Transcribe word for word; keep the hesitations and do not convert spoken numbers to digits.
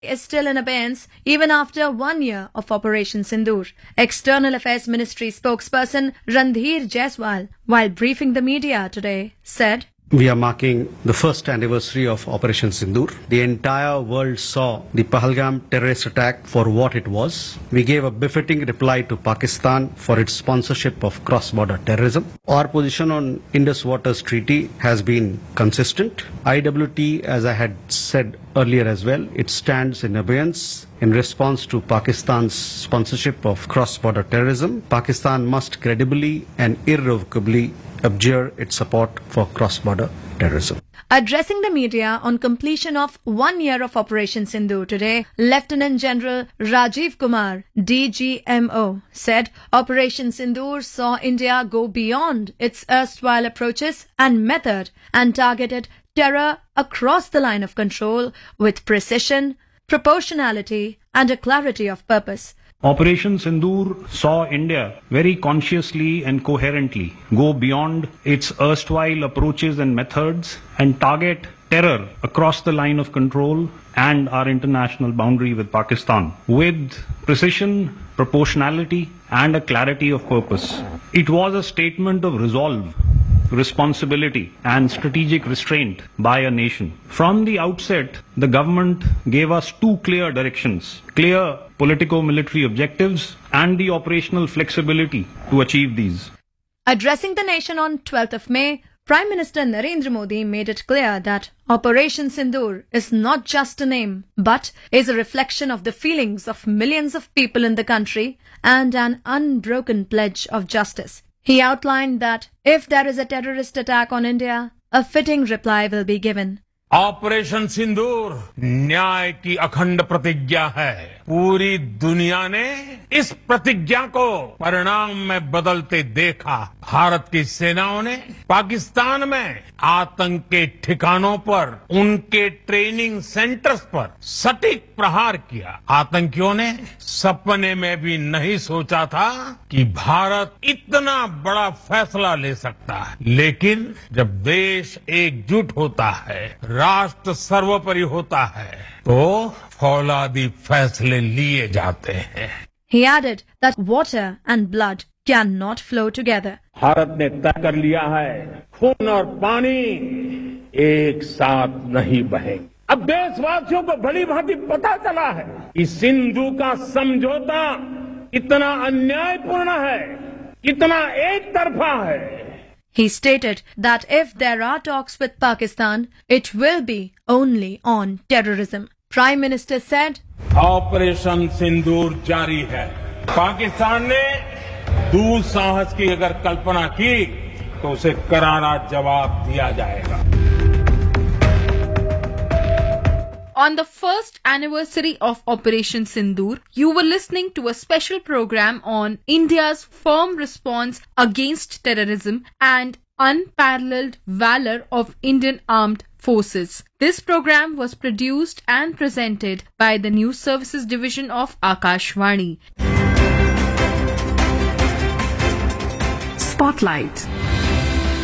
is still in abeyance even after one year of Operation Sindoor. External Affairs Ministry spokesperson Randhir Jaiswal, while briefing the media today, said, "We are marking the first anniversary of Operation Sindoor. The entire world saw the Pahalgam terrorist attack for what it was. We gave a befitting reply to Pakistan for its sponsorship of cross-border terrorism. Our position on Indus Waters Treaty has been consistent. I W T, as I had said earlier as well, it stands in abeyance in response to Pakistan's sponsorship of cross-border terrorism. Pakistan must credibly and irrevocably abjure its support for cross-border terrorism." Addressing the media on completion of one year of Operation Sindoor today, Lieutenant General Rajiv Kumar, D G M O, said Operation Sindoor saw India go beyond its erstwhile approaches and method and targeted terror across the line of control with precision, proportionality and a clarity of purpose. Operation Sindoor saw India very consciously and coherently go beyond its erstwhile approaches and methods and target terror across the line of control and our international boundary with Pakistan with precision, proportionality and a clarity of purpose. It was a statement of resolve, responsibility and strategic restraint by a nation. From the outset, the government gave us two clear directions, clear politico-military objectives and the operational flexibility to achieve these. Addressing the nation on twelfth of May, Prime Minister Narendra Modi made it clear that Operation Sindoor is not just a name, but is a reflection of the feelings of millions of people in the country and an unbroken pledge of justice. He outlined that if there is a terrorist attack on India, a fitting reply will be given. Operation सिंदूर न्याय की अखंड प्रतिज्ञा है। पूरी दुनिया ने इस प्रतिज्ञा को परिणाम में बदलते देखा। भारत की सेनाओं ने पाकिस्तान में आतंक के ठिकानों पर, उनके ट्रेनिंग सेंटर्स पर सटीक प्रहार किया। आतंकियों ने सपने में भी नहीं सोचा था कि भारत इतना बड़ा फैसला ले सकता है। लेकिन जब देश एकजुट होता है, राष्ट्र सर्वोपरि होता है, तो फौलादी फैसले लिए जाते हैं। He added that water and blood cannot flow together. Bharat ने तय कर लिया है, खून और पानी एक साथ नहीं बहेंगे। अब देशवासियों को भली भांति पता चला है कि सिंधु का समझौता इतना अन्यायपूर्ण है, इतना एक तरफा है। He stated that if there are talks with Pakistan, it will be only on terrorism. Prime Minister said, operation सिंदूर जारी है। पाकिस्तान ने दुस्साहस की अगर कल्पना की तो उसे करारा जवाब दिया जाएगा। On the first anniversary of Operation Sindoor, you were listening to a special program on India's firm response against terrorism and unparalleled valor of Indian armed forces. This program was produced and presented by the News Services Division of Akashvani. Spotlight.